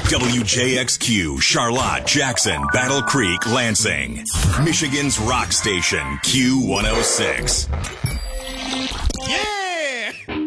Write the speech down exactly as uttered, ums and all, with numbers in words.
W J X Q, Charlotte, Jackson, Battle Creek, Lansing. Michigan's rock station, Q one oh six. Yeah!